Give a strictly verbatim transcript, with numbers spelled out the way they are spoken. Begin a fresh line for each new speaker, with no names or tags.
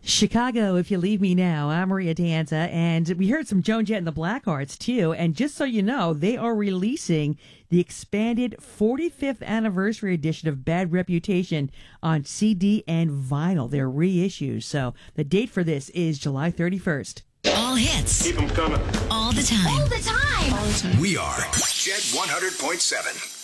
Chicago, If You Leave Me Now. I'm Maria Danza, and we heard some Joan Jett and the Blackhearts, too. And just so you know, they are releasing the expanded forty-fifth anniversary edition of Bad Reputation on C D and vinyl. They're reissues. So the date for this is July thirty-first.
All hits.
Keep them coming.
All the time.
All the time.
All the time.
We are Jet one hundred point seven.